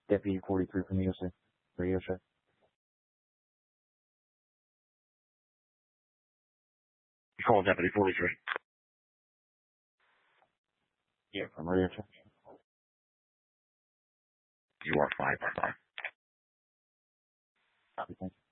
Deputy 43 from the USA. Radio check. You call Deputy 43. Yeah, from radio check. You are 5 by 5. Copy, thank you.